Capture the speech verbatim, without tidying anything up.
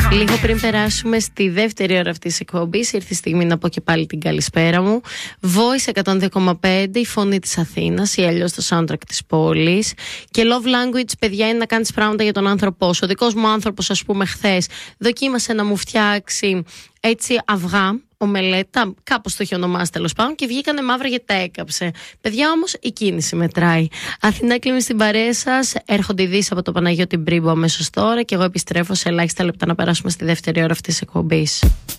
Λίγο πριν περάσουμε στη δεύτερη ώρα αυτής της εκπομπής, ήρθε η στιγμή να πω και πάλι την καλησπέρα μου. Voice εκατόν δύο κόμμα πέντε, η φωνή της Αθήνας ή αλλιώς το soundtrack της πόλης. Και love language, παιδιά, είναι να κάνεις πράγματα για τον άνθρωπό σου. Ο δικός μου άνθρωπος, ας πούμε, χθες δοκίμασε να μου φτιάξει έτσι αυγά, ομελέτα, κάπως το είχε ονομάσει τέλος πάντων, και βγήκανε μαύρα γιατί τα έκαψε. Παιδιά, όμως η κίνηση μετράει. Αθηνά Κλίμη στην παρέα σας. Έρχονται ειδήσεις από το Παναγιώτη Μπρίμπο αμέσως τώρα και εγώ επιστρέφω σε ελάχιστα λεπτά να περάσουμε στη δεύτερη ώρα αυτής της εκπομπής.